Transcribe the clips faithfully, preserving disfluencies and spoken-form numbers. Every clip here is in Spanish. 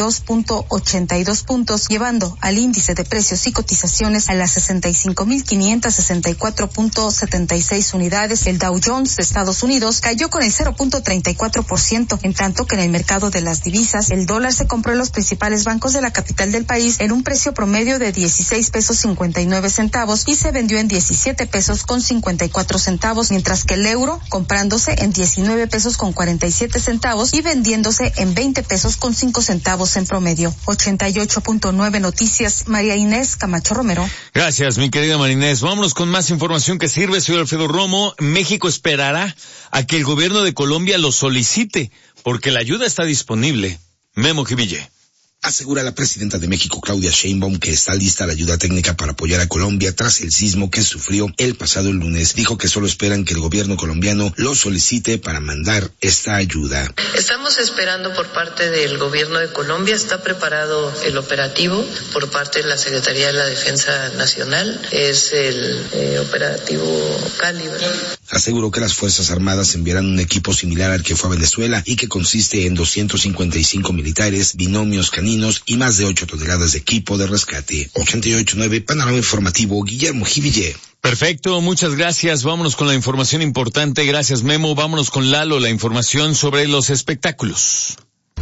dos punto ochenta y dos puntos, llevando al índice de precios y cotizaciones a las sesenta y cinco mil quinientos sesenta y cuatro punto setenta y seis unidades. El Dow Jones de Estados Unidos cayó con el cero punto treinta y cuatro por ciento, en tanto que en el mercado de las divisas, el dólar se compró en los principales bancos de la capital del país en un precio promedio de dieciséis pesos cincuenta y nueve centavos y se vendió en diecisiete pesos con cincuenta y cuatro centavos, mientras que el euro comprándose en diecinueve pesos con cuarenta y siete centavos y vendiéndose en veinte pesos con cinco centavos en promedio. ochenta y ocho punto nueve Noticias, María Inés Camacho Romero. Gracias, mi querida María Inés. Vámonos con más información que sirve. Soy Alfredo Romo. México esperará a que el gobierno de Colombia lo solicite, porque la ayuda está disponible. Memo Jiville. Asegura la presidenta de México, Claudia Sheinbaum, que está lista la ayuda técnica para apoyar a Colombia tras el sismo que sufrió el pasado lunes. Dijo que solo esperan que el gobierno colombiano lo solicite para mandar esta ayuda. Estamos esperando por parte del gobierno de Colombia, está preparado el operativo por parte de la Secretaría de la Defensa Nacional, es el eh, operativo Calibre. Aseguró que las Fuerzas Armadas enviarán un equipo similar al que fue a Venezuela y que consiste en doscientos cincuenta y cinco militares, binomios caninos y más de ocho toneladas de equipo de rescate. ochenta y ocho punto nueve Panorama Informativo, Guillermo Jiville. Perfecto, muchas gracias. Vámonos con la información importante. Gracias, Memo. Vámonos con Lalo, la información sobre los espectáculos.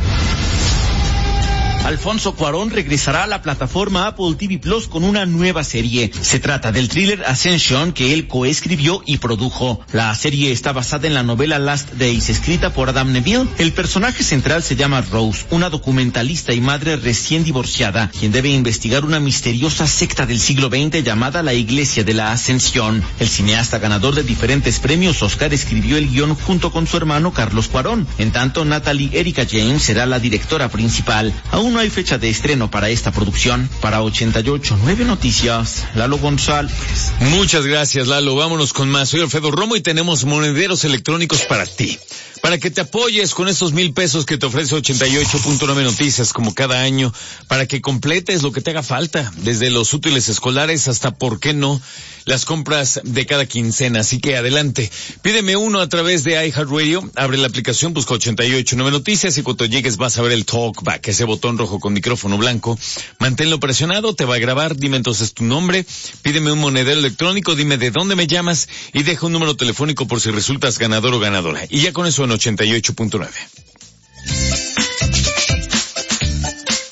Alfonso Cuarón regresará a la plataforma Apple T V Plus con una nueva serie. Se trata del thriller Ascension que él coescribió y produjo. La serie está basada en la novela Last Days, escrita por Adam Neville. El personaje central se llama Rose, una documentalista y madre recién divorciada, quien debe investigar una misteriosa secta del siglo veinte llamada la Iglesia de la Ascensión. El cineasta ganador de diferentes premios Oscar escribió el guión junto con su hermano Carlos Cuarón. En tanto, Natalie Erika James será la directora principal. Aún no hay fecha de estreno para esta producción. Para ochenta y ocho punto nueve Noticias, Lalo González. Muchas gracias, Lalo. Vámonos con más. Soy Alfredo Romo y tenemos monederos electrónicos para ti, para que te apoyes con estos mil pesos que te ofrece ochenta y ocho punto nueve Noticias como cada año, para que completes lo que te haga falta, desde los útiles escolares hasta, ¿por qué no?, las compras de cada quincena. Así que adelante, pídeme uno a través de iHeartRadio, abre la aplicación, busca ochenta y ocho punto nueve Noticias y cuando llegues vas a ver el talkback, ese botón rojo con micrófono blanco. Manténlo presionado, te va a grabar, dime entonces tu nombre, pídeme un monedero electrónico, dime de dónde me llamas y deja un número telefónico por si resultas ganador o ganadora. Y ya con eso en ochenta y ocho punto nueve.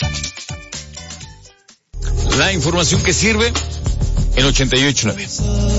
La información que sirve en ochenta y ocho punto nueve.